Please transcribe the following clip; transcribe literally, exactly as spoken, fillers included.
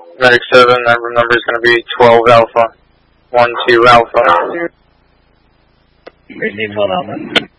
Medic seven, number number is going to be twelve Alpha, one two Alpha. Great name, twelve Alpha.